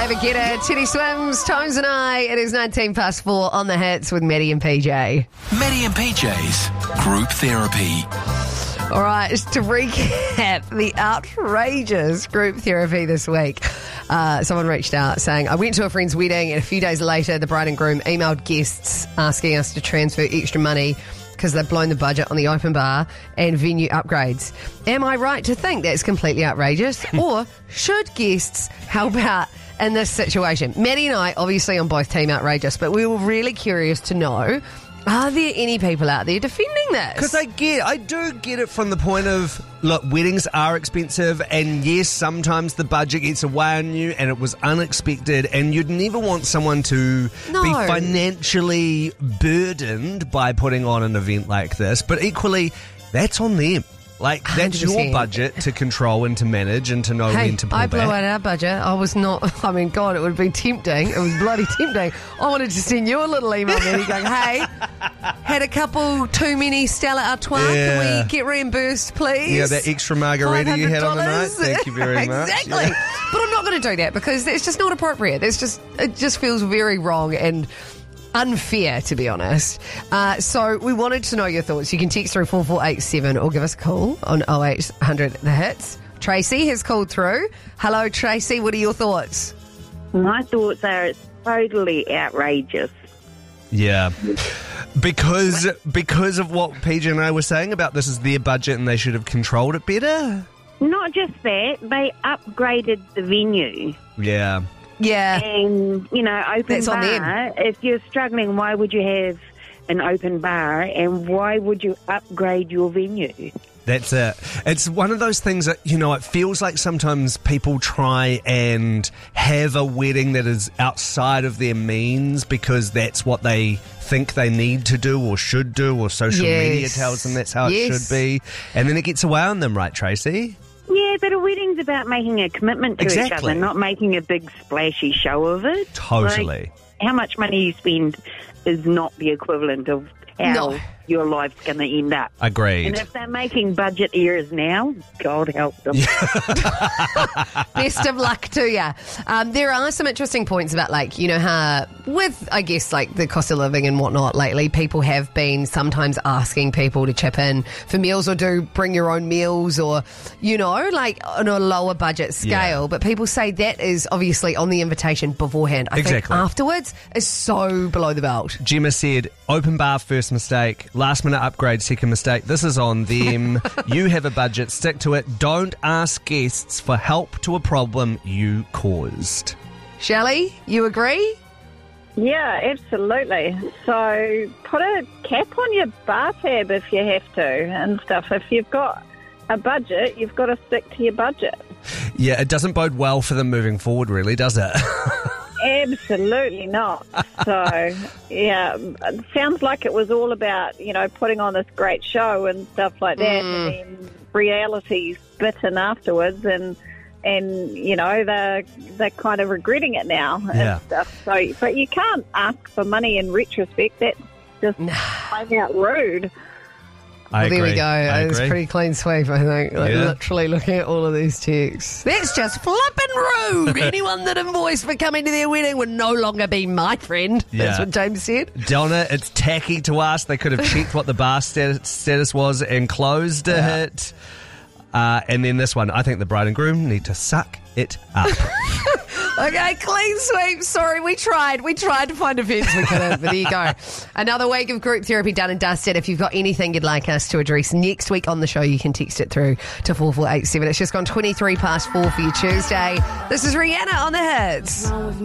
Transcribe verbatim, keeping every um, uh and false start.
David Guetta, Teddy Swims, Tones and I. It is nineteen past four on the hits with Maddie and P J. Maddie and P J's Group Therapy. All right, just to recap the outrageous group therapy this week. Uh, someone reached out saying, I went to a friend's wedding and a few days later the bride and groom emailed guests asking us to transfer extra money because they've blown the budget on the open bar and venue upgrades. Am I right to think that's completely outrageous? Or should guests help out in this situation? Maddie and I, obviously on both team outrageous, but we were really curious to know, are there any people out there defending this? Because I get, I do get it from the point of, look, weddings are expensive, and yes, sometimes the budget gets away on you, and it was unexpected, and you'd never want someone to No. be financially burdened by putting on an event like this. But equally, that's on them. Like, that's one hundred percent. your budget to control and to manage and to know Hey, when to pull I blew back. out our budget. I was not, I mean, God, it would be tempting. It was bloody tempting. I wanted to send you a little email, Maddie, going, hey, had a couple too many Stella Artois. Yeah. Can we get reimbursed, please? Yeah, that extra margarita you had on the night. Thank you very much. Exactly. Yeah. But I'm not going to do that because it's just not appropriate. It's just, it just feels very wrong and unfair, to be honest. Uh, so we wanted to know your thoughts. You can text through four four eight seven or give us a call on oh eight hundred the hits. Tracy has called through. Hello, Tracy. What are your thoughts? My thoughts are it's totally outrageous. Yeah. Because because of what P J and I were saying about this is their budget and they should have controlled it better? Not just that, they upgraded the venue. Yeah. Yeah. And, you know, open That's on them. bar, if you're struggling, why would you have an open bar and why would you upgrade your venue? That's it. It's one of those things that, you know, it feels like sometimes people try and have a wedding that is outside of their means because that's what they think they need to do or should do, or social Yes. media tells them that's how Yes. it should be. And then it gets away on them, right, Tracy? Yeah, but a wedding's about making a commitment to each Exactly. other, not making a big splashy show of it. Totally. Like, how much money you spend is not the equivalent of how No. your life's going to end up. Agreed. And if they're making budget errors now, God help them. Best of luck to you. Um, there are some interesting points about, like, you know, how with, I guess, like the cost of living and whatnot lately, people have been sometimes asking people to chip in for meals or do bring your own meals or, you know, like on a lower budget scale. Yeah. But people say that is obviously on the invitation beforehand. I think Exactly. afterwards is so below the belt. Gemma said, open bar, first mistake. Last minute upgrade, second mistake. This is on them. You have a budget, stick to it. Don't ask guests for help to a problem you caused. Shelley, you agree? Yeah, absolutely. So put a cap on your bar tab if you have to and stuff. If you've got a budget, you've got to stick to your budget. Yeah, it doesn't bode well for them moving forward, really, does it? Absolutely not. So, yeah, it sounds like it was all about, you know, putting on this great show and stuff like that, and then reality's bitten afterwards, and and you know they're they're kind of regretting it now Yeah. and stuff. So, but you can't ask for money in retrospect. That's just plain out rude. I Well, there we agree. go. I It's agree. pretty clean sweep, I think. Like, Yeah. literally looking at all of these texts. That's just flippin' rude. Anyone that invoiced for coming to their wedding would no longer be my friend. That's Yeah. what James said. Donna, it's tacky to us. They could have checked what the bar status, status was and closed it. Uh, and then this one, I think the bride and groom need to suck it up. Okay, clean sweep. Sorry, we tried. We tried to find offence. We couldn't, but there you go. Another week of group therapy done and dusted. If you've got anything you'd like us to address next week on the show, you can text it through to four four eight seven. It's just gone twenty-three past four for your Tuesday. This is Rihanna on the hits.